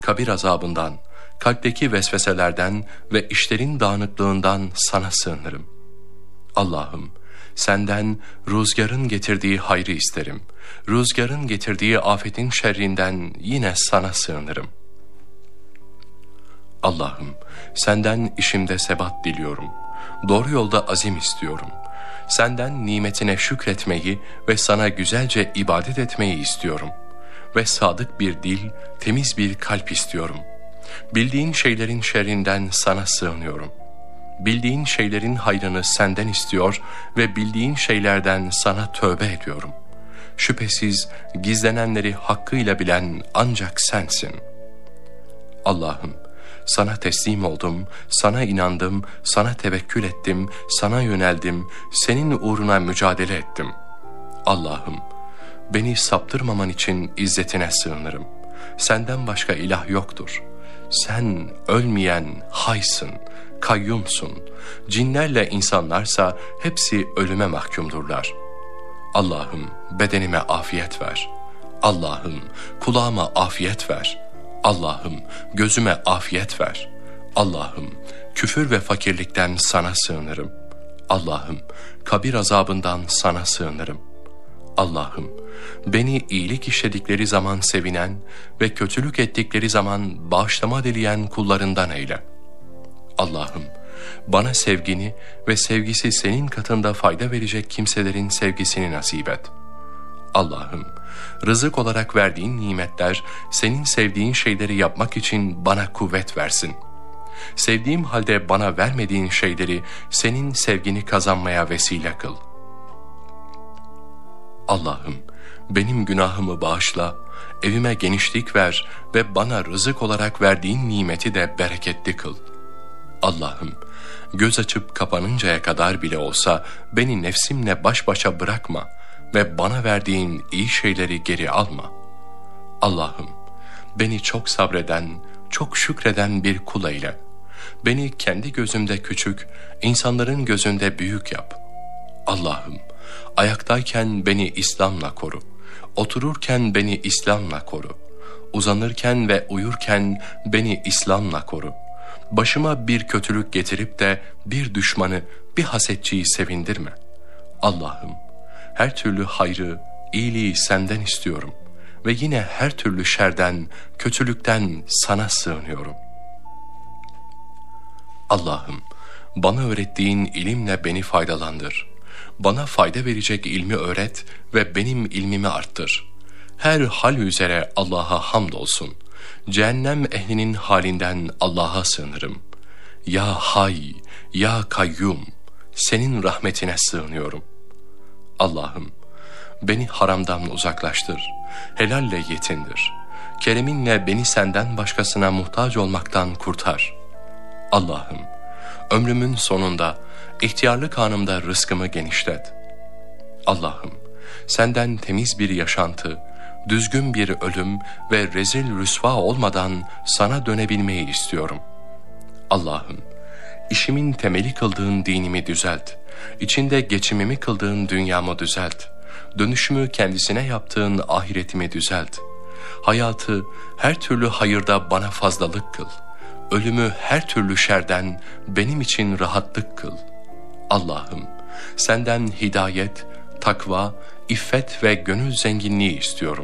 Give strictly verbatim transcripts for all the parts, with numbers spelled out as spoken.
kabir azabından, kalpteki vesveselerden ve işlerin dağınıklığından sana sığınırım. Allah'ım, senden rüzgarın getirdiği hayrı isterim. Rüzgarın getirdiği afetin şerrinden yine sana sığınırım. Allah'ım, senden işimde sebat diliyorum. Doğru yolda azim istiyorum. Senden nimetine şükretmeyi ve sana güzelce ibadet etmeyi istiyorum. Ve sadık bir dil, temiz bir kalp istiyorum. Bildiğin şeylerin şerrinden sana sığınıyorum. Bildiğin şeylerin hayrını senden istiyor ve bildiğin şeylerden sana tövbe ediyorum. Şüphesiz gizlenenleri hakkıyla bilen ancak sensin. Allah'ım, sana teslim oldum, sana inandım, sana tevekkül ettim, sana yöneldim, senin uğruna mücadele ettim. Allah'ım, beni saptırmaman için izzetine sığınırım. Senden başka ilah yoktur. Sen ölmeyen haysın, kayyumsun. Cinlerle insanlarsa hepsi ölüme mahkumdurlar. Allah'ım, bedenime afiyet ver. Allah'ım, kulağıma afiyet ver. Allah'ım, gözüme afiyet ver. Allah'ım, küfür ve fakirlikten sana sığınırım. Allah'ım, kabir azabından sana sığınırım. Allah'ım, beni iyilik işledikleri zaman sevinen ve kötülük ettikleri zaman bağışlama dileyen kullarından eyle. Allah'ım, bana sevgini ve sevgisi senin katında fayda verecek kimselerin sevgisini nasip et. Allah'ım, rızık olarak verdiğin nimetler, senin sevdiğin şeyleri yapmak için bana kuvvet versin. Sevdiğim halde bana vermediğin şeyleri senin sevgini kazanmaya vesile kıl. Allah'ım, benim günahımı bağışla, evime genişlik ver ve bana rızık olarak verdiğin nimeti de bereketli kıl. Allah'ım, göz açıp kapanıncaya kadar bile olsa beni nefsimle baş başa bırakma ve bana verdiğin iyi şeyleri geri alma. Allah'ım, beni çok sabreden, çok şükreden bir kul eyle. Beni kendi gözümde küçük, insanların gözünde büyük yap. Allah'ım, ayaktayken beni İslam'la koru. Otururken beni İslam'la koru. Uzanırken ve uyurken beni İslam'la koru. Başıma bir kötülük getirip de bir düşmanı, bir hasetçiyi sevindirme. Allah'ım, her türlü hayrı, iyiliği senden istiyorum ve yine her türlü şerden, kötülükten sana sığınıyorum. Allah'ım, bana öğrettiğin ilimle beni faydalandır. Bana fayda verecek ilmi öğret ve benim ilmimi arttır. Her hal üzere Allah'a hamdolsun. Cehennem ehlinin halinden Allah'a sığınırım. Ya Hay, Ya Kayyum, senin rahmetine sığınıyorum. Allah'ım, beni haramdan uzaklaştır, helalle yetindir. Kereminle beni senden başkasına muhtaç olmaktan kurtar. Allah'ım, ömrümün sonunda, ihtiyarlık anımda rızkımı genişlet. Allah'ım, senden temiz bir yaşantı, düzgün bir ölüm ve rezil rüsva olmadan sana dönebilmeyi istiyorum. Allah'ım, işimin temeli kıldığın dinimi düzelt, içinde geçimimi kıldığın dünyamı düzelt, dönüşümü kendisine yaptığın ahiretimi düzelt. Hayatı her türlü hayırda bana fazlalık kıl, ölümü her türlü şerden benim için rahatlık kıl. Allah'ım, senden hidayet, takva, iffet ve gönül zenginliği istiyorum.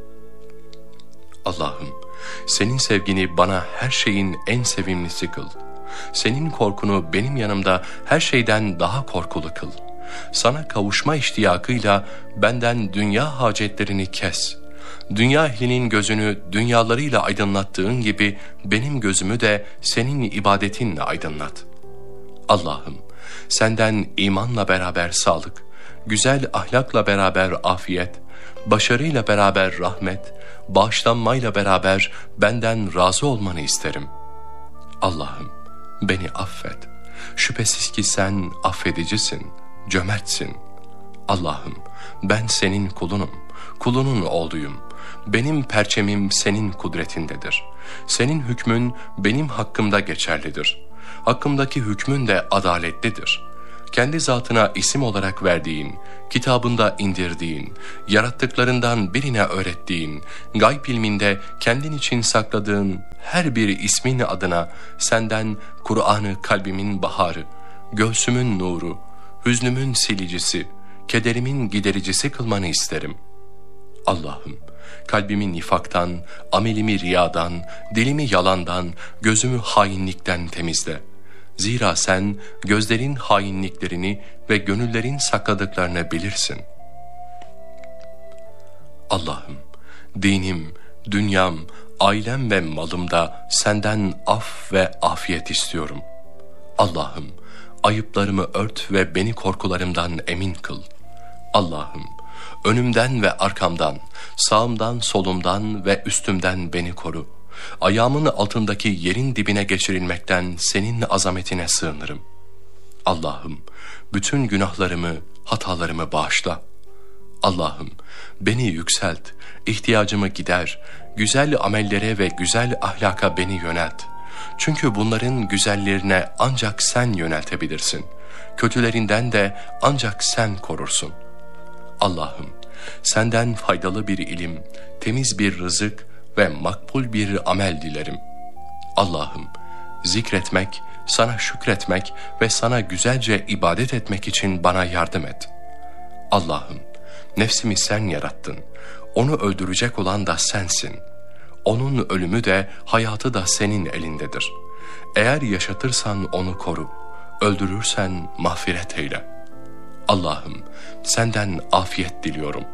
Allah'ım, senin sevgini bana her şeyin en sevimlisi kıl. Senin korkunu benim yanımda her şeyden daha korkulu kıl. Sana kavuşma iştiyakıyla benden dünya hacetlerini kes. Dünya ehlinin gözünü dünyalarıyla aydınlattığın gibi benim gözümü de senin ibadetinle aydınlat. Allah'ım, senden imanla beraber sağlık, güzel ahlakla beraber afiyet, başarıyla beraber rahmet, bağışlanmayla beraber benden razı olmanı isterim. Allah'ım, beni affet. Şüphesiz ki sen affedicisin, cömertsin. Allah'ım, ben senin kulunum, kulunun oğluyum. Benim perçemim senin kudretindedir. Senin hükmün benim hakkımda geçerlidir. Hakkımdaki hükmün de adaletlidir. kendi zatına isim olarak verdiğin, kitabında indirdiğin, yarattıklarından birine öğrettiğin, gayb ilminde kendin için sakladığın her bir ismin adına senden Kur'an-ı kalbimin baharı, göğsümün nuru, hüznümün silicisi, kederimin gidericisi kılmanı isterim. Allah'ım, kalbimi nifaktan, amelimi riyadan, dilimi yalandan, gözümü hainlikten temizle. Zira sen gözlerin hainliklerini ve gönüllerin sakladıklarını bilirsin. Allah'ım, dinim, dünyam, ailem ve malımda senden af ve afiyet istiyorum. Allah'ım, ayıplarımı ört ve beni korkularımdan emin kıl. Allah'ım, önümden ve arkamdan, sağımdan, solumdan ve üstümden beni koru. Ayağımın altındaki yerin dibine geçirilmekten senin azametine sığınırım. Allah'ım, bütün günahlarımı, hatalarımı bağışla. Allah'ım, beni yükselt, ihtiyacımı gider, güzel amellere ve güzel ahlaka beni yönelt. Çünkü bunların güzellerine ancak sen yöneltebilirsin. Kötülerinden de ancak sen korursun. Allah'ım, senden faydalı bir ilim, temiz bir rızık ve makbul bir amel dilerim. Allah'ım, zikretmek, sana şükretmek ve sana güzelce ibadet etmek için bana yardım et. Allah'ım, nefsimi sen yarattın. Onu öldürecek olan da sensin. Onun ölümü de hayatı da senin elindedir. Eğer yaşatırsan onu koru, öldürürsen mağfiret eyle. Allah'ım, senden afiyet diliyorum.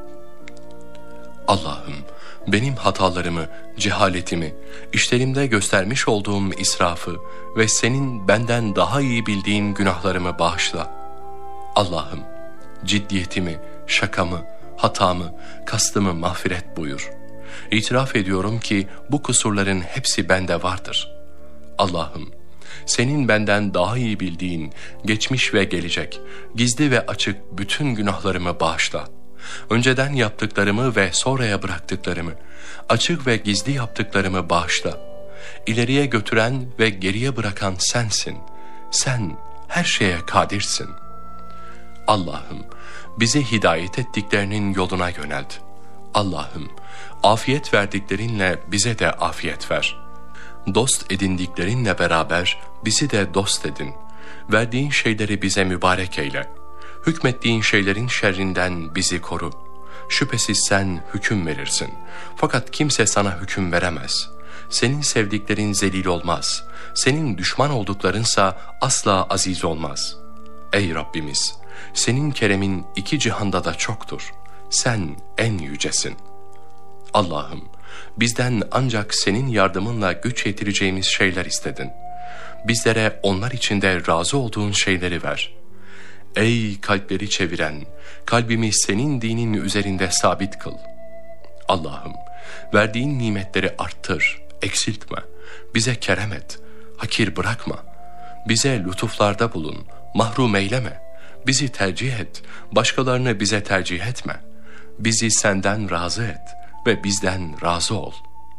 Allah'ım, benim hatalarımı, cehaletimi, işlerimde göstermiş olduğum israfı ve senin benden daha iyi bildiğin günahlarımı bağışla. Allah'ım, ciddiyetimi, şakamı, hatamı, kastımı mağfiret buyur. İtiraf ediyorum ki bu kusurların hepsi bende vardır. Allah'ım, senin benden daha iyi bildiğin, geçmiş ve gelecek, gizli ve açık bütün günahlarımı bağışla. Önceden yaptıklarımı ve sonraya bıraktıklarımı, açık ve gizli yaptıklarımı bağışla. İleriye götüren ve geriye bırakan sensin. Sen her şeye kadirsin. Allah'ım, bizi hidayet ettiklerinin yoluna yönelt. Allah'ım, afiyet verdiklerinle bize de afiyet ver. Dost edindiklerinle beraber bizi de dost edin. Verdiğin şeyleri bize mübarek eyle. Hükmettiğin şeylerin şerrinden bizi koru. Şüphesiz sen hüküm verirsin. Fakat kimse sana hüküm veremez. Senin sevdiklerin zelil olmaz. Senin düşman olduklarınsa asla aziz olmaz. Ey Rabbimiz! Senin keremin iki cihanda da çoktur. Sen en yücesin. Allah'ım, bizden ancak senin yardımınla güç yetireceğimiz şeyler istedin. Bizlere onlar içinde razı olduğun şeyleri ver. Ey kalpleri çeviren, kalbimi senin dinin üzerinde sabit kıl. Allah'ım, verdiğin nimetleri arttır, eksiltme. Bize kerem et, hakir bırakma. Bize lütuflarda bulun, mahrum eyleme. Bizi tercih et, başkalarını bize tercih etme. Bizi senden razı et ve bizden razı ol.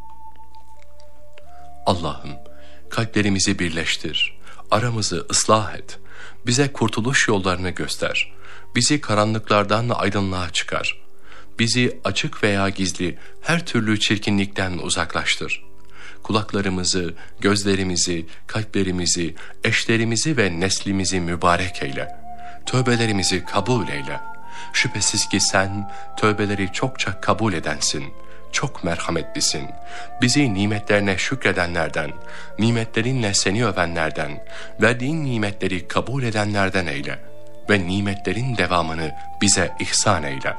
Allah'ım, kalplerimizi birleştir, aramızı ıslah et. Bize kurtuluş yollarını göster. Bizi karanlıklardan aydınlığa çıkar. Bizi açık veya gizli her türlü çirkinlikten uzaklaştır. Kulaklarımızı, gözlerimizi, kalplerimizi, eşlerimizi ve neslimizi mübarek eyle. Tövbelerimizi kabul eyle. Şüphesiz ki sen tövbeleri çokça kabul edensin. Çok merhametlisin. Bizi nimetlerine şükredenlerden, nimetlerinle seni övenlerden, verdiğin nimetleri kabul edenlerden eyle ve nimetlerin devamını bize ihsan eyle.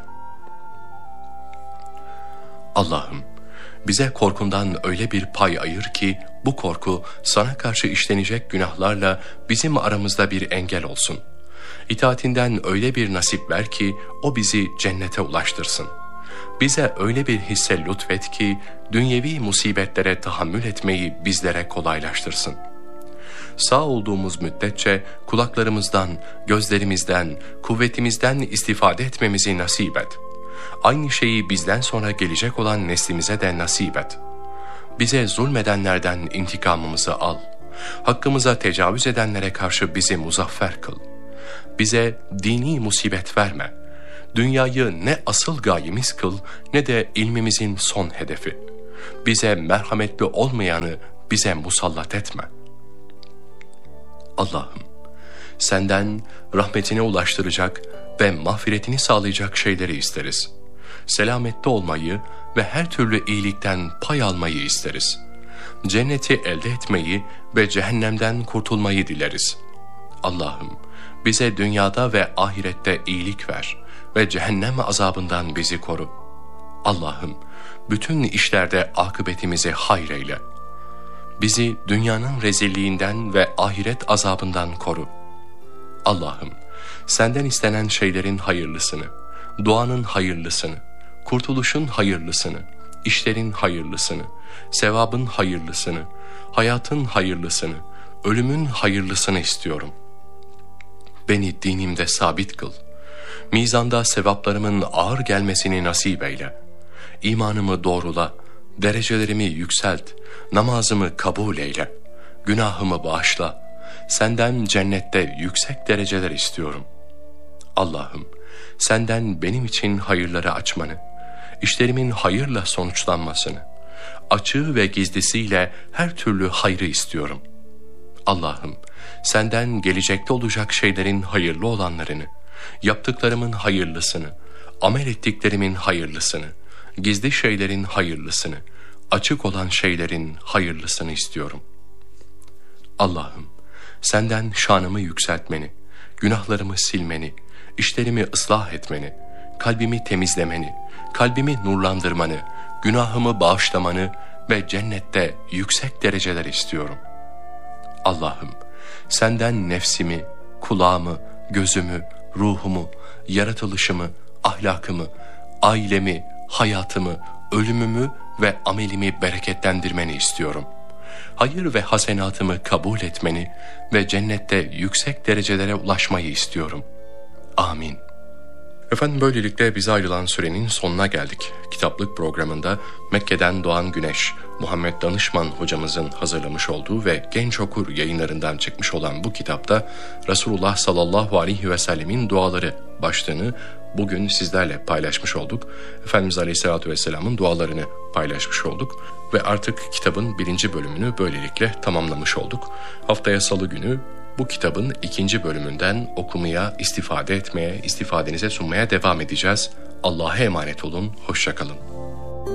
Allah'ım, bize korkundan öyle bir pay ayır ki bu korku sana karşı işlenecek günahlarla bizim aramızda bir engel olsun. İtaatinden öyle bir nasip ver ki o bizi cennete ulaştırsın. Bize öyle bir hisse lütfet ki dünyevi musibetlere tahammül etmeyi bizlere kolaylaştırsın. Sağ olduğumuz müddetçe kulaklarımızdan, gözlerimizden, kuvvetimizden istifade etmemizi nasip et. Aynı şeyi bizden sonra gelecek olan neslimize de nasip et. Bize zulmedenlerden intikamımızı al. Hakkımıza tecavüz edenlere karşı bizi muzaffer kıl. Bize dini musibet verme. Dünyayı ne asıl gayemiz kıl ne de ilmimizin son hedefi. Bize merhametli olmayanı bize musallat etme. Allah'ım, senden rahmetine ulaştıracak ve mağfiretini sağlayacak şeyleri isteriz. Selamette olmayı ve her türlü iyilikten pay almayı isteriz. Cenneti elde etmeyi ve cehennemden kurtulmayı dileriz. Allah'ım, bize dünyada ve ahirette iyilik ver ve cehennem azabından bizi koru. Allah'ım, bütün işlerde akıbetimizi hayır eyle. Bizi dünyanın rezilliğinden ve ahiret azabından koru. Allah'ım, senden istenen şeylerin hayırlısını, duanın hayırlısını, kurtuluşun hayırlısını, işlerin hayırlısını, sevabın hayırlısını, hayatın hayırlısını, ölümün hayırlısını istiyorum. Beni dinimde sabit kıl. Mizanda sevaplarımın ağır gelmesini nasip eyle. İmanımı doğrula, derecelerimi yükselt, namazımı kabul eyle. Günahımı bağışla. Senden cennette yüksek dereceler istiyorum. Allah'ım, senden benim için hayırları açmanı, işlerimin hayırla sonuçlanmasını, açığı ve gizlisiyle her türlü hayrı istiyorum. Allah'ım, senden gelecekte olacak şeylerin hayırlı olanlarını, yaptıklarımın hayırlısını, amel ettiklerimin hayırlısını, gizli şeylerin hayırlısını, açık olan şeylerin hayırlısını istiyorum. Allah'ım, senden şanımı yükseltmeni, günahlarımı silmeni, işlerimi ıslah etmeni, kalbimi temizlemeni, kalbimi nurlandırmanı, günahımı bağışlamanı ve cennette yüksek dereceler istiyorum. Allah'ım, senden nefsimi, kulağımı, gözümü, ruhumu, yaratılışımı, ahlakımı, ailemi, hayatımı, ölümümü ve amelimi bereketlendirmeni istiyorum. Hayır ve hasenatımı kabul etmeni ve cennette yüksek derecelere ulaşmayı istiyorum. Amin. Efendim, böylelikle bize ayrılan sürenin sonuna geldik. Kitaplık programında Mekke'den Doğan Güneş, Muhammed Danışman hocamızın hazırlamış olduğu ve Genç Okur yayınlarından çıkmış olan bu kitapta Resulullah sallallahu aleyhi ve sellemin duaları başlığını bugün sizlerle paylaşmış olduk. Efendimiz Aleyhisselatü Vesselam'ın dualarını paylaşmış olduk ve artık kitabın birinci bölümünü böylelikle tamamlamış olduk. Haftaya Salı günü bu kitabın ikinci bölümünden okumaya, istifade etmeye, istifadenize sunmaya devam edeceğiz. Allah'a emanet olun, hoşça kalın.